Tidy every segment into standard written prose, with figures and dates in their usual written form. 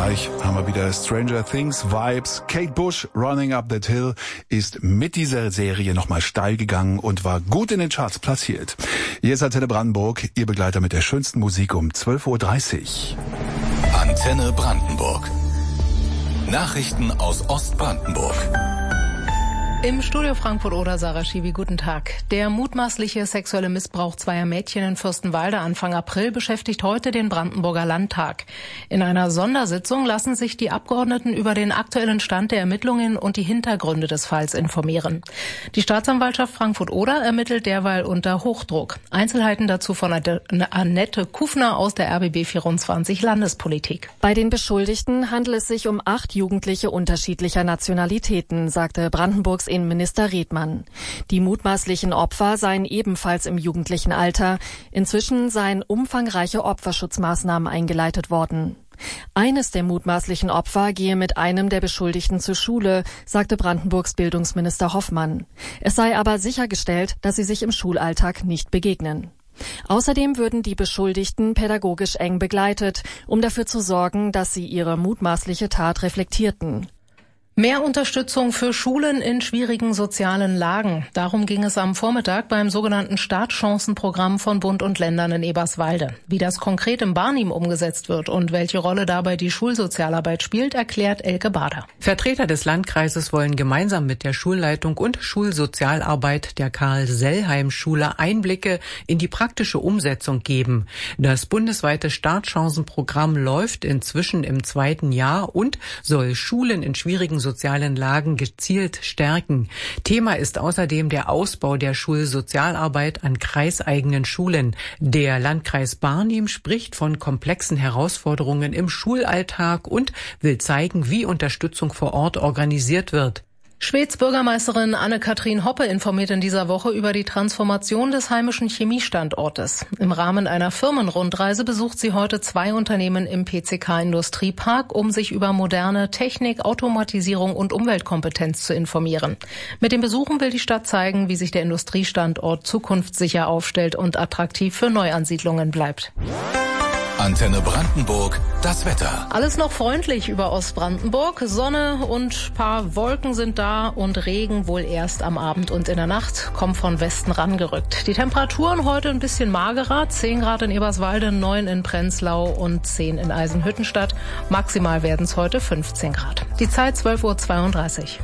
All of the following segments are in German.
gleich haben wir wieder Stranger Things Vibes. Kate Bush, Running Up That Hill, ist mit dieser Serie nochmal steil gegangen und war gut in den Charts platziert. Hier ist Antenne Brandenburg, Ihr Begleiter mit der schönsten Musik um 12.30 Uhr. Antenne Brandenburg. Nachrichten aus Ostbrandenburg. Im Studio Frankfurt-Oder, Sarah Schiwi, guten Tag. Der mutmaßliche sexuelle Missbrauch zweier Mädchen in Fürstenwalde Anfang April beschäftigt heute den Brandenburger Landtag. In einer Sondersitzung lassen sich die Abgeordneten über den aktuellen Stand der Ermittlungen und die Hintergründe des Falls informieren. Die Staatsanwaltschaft Frankfurt-Oder ermittelt derweil unter Hochdruck. Einzelheiten dazu von Annette Kufner aus der RBB 24 Landespolitik. Bei den Beschuldigten handelt es sich um 8 Jugendliche unterschiedlicher Nationalitäten, sagte Brandenburgs Innenminister Redmann. Die mutmaßlichen Opfer seien ebenfalls im jugendlichen Alter. Inzwischen seien umfangreiche Opferschutzmaßnahmen eingeleitet worden. Eines der mutmaßlichen Opfer gehe mit einem der Beschuldigten zur Schule, sagte Brandenburgs Bildungsminister Hoffmann. Es sei aber sichergestellt, dass sie sich im Schulalltag nicht begegnen. Außerdem würden die Beschuldigten pädagogisch eng begleitet, um dafür zu sorgen, dass sie ihre mutmaßliche Tat reflektierten. Mehr Unterstützung für Schulen in schwierigen sozialen Lagen. Darum ging es am Vormittag beim sogenannten Startchancenprogramm von Bund und Ländern in Eberswalde. Wie das konkret im Barnim umgesetzt wird und welche Rolle dabei die Schulsozialarbeit spielt, erklärt Elke Bader. Vertreter des Landkreises wollen gemeinsam mit der Schulleitung und Schulsozialarbeit der Karl-Sellheim-Schule Einblicke in die praktische Umsetzung geben. Das bundesweite Startchancenprogramm läuft inzwischen im 2. Jahr und soll Schulen in schwierigen sozialen Lagen gezielt stärken. Thema ist außerdem der Ausbau der Schulsozialarbeit an kreiseigenen Schulen. Der Landkreis Barnim spricht von komplexen Herausforderungen im Schulalltag und will zeigen, wie Unterstützung vor Ort organisiert wird. Schweds Bürgermeisterin Anne-Kathrin Hoppe informiert in dieser Woche über die Transformation des heimischen Chemiestandortes. Im Rahmen einer Firmenrundreise besucht sie heute 2 Unternehmen im PCK Industriepark, um sich über moderne Technik, Automatisierung und Umweltkompetenz zu informieren. Mit den Besuchen will die Stadt zeigen, wie sich der Industriestandort zukunftssicher aufstellt und attraktiv für Neuansiedlungen bleibt. Antenne Brandenburg, das Wetter. Alles noch freundlich über Ostbrandenburg. Sonne und paar Wolken sind da und Regen wohl erst am Abend und in der Nacht kommt von Westen rangerückt. Die Temperaturen heute ein bisschen magerer. 10 Grad in Eberswalde, 9 in Prenzlau und 10 in Eisenhüttenstadt. Maximal werden es heute 15 Grad. Die Zeit 12.32 Uhr.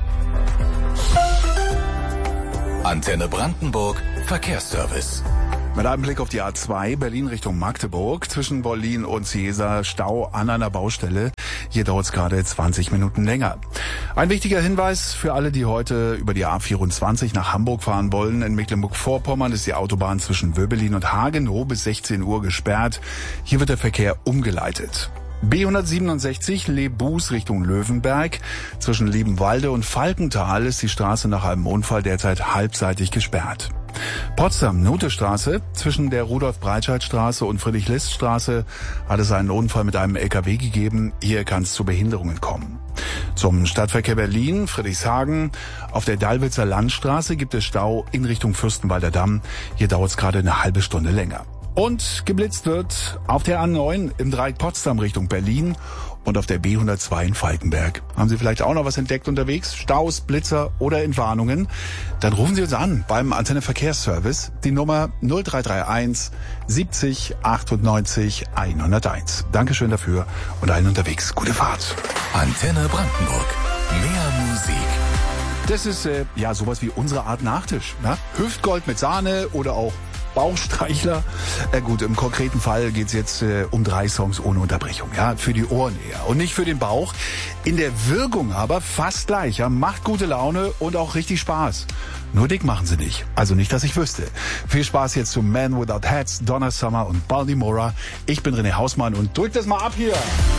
Antenne Brandenburg, Verkehrsservice. Mit einem Blick auf die A2 Berlin Richtung Magdeburg. Zwischen Berlin und Ciesa Stau an einer Baustelle. Hier dauert es gerade 20 Minuten länger. Ein wichtiger Hinweis für alle, die heute über die A24 nach Hamburg fahren wollen. In Mecklenburg-Vorpommern ist die Autobahn zwischen Wöbelin und Hagenow bis 16 Uhr gesperrt. Hier wird der Verkehr umgeleitet. B167 Lebus Richtung Löwenberg. Zwischen Liebenwalde und Falkenthal ist die Straße nach einem Unfall derzeit halbseitig gesperrt. Potsdam-Notestraße, zwischen der Rudolf-Breitscheid-Straße und Friedrich-List-Straße hat es einen Unfall mit einem LKW gegeben. Hier kann es zu Behinderungen kommen. Zum Stadtverkehr Berlin, Friedrichshagen. Auf der Dallwitzer Landstraße gibt es Stau in Richtung Fürstenwalder Damm. Hier dauert es gerade eine halbe Stunde länger. Und geblitzt wird auf der A9 im Dreieck Potsdam Richtung Berlin und auf der B102 in Falkenberg. Haben Sie vielleicht auch noch was entdeckt unterwegs? Staus, Blitzer oder Entwarnungen? Dann rufen Sie uns an beim Antenne Verkehrsservice. Die Nummer 0331 70 98 101. Dankeschön dafür und allen unterwegs. Gute Fahrt. Antenne Brandenburg. Mehr Musik. Das ist sowas wie unsere Art Nachtisch. Ne? Hüftgold mit Sahne oder auch Bauchstreichler. Gut, im konkreten Fall geht's jetzt um 3 Songs ohne Unterbrechung, ja, für die Ohren eher und nicht für den Bauch. In der Wirkung aber fast gleich, ja, macht gute Laune und auch richtig Spaß. Nur dick machen sie nicht, also nicht, dass ich wüsste. Viel Spaß jetzt zu Man Without Hats, Donna Summer und Baltimora. Ich bin René Hausmann und drückt das mal ab hier.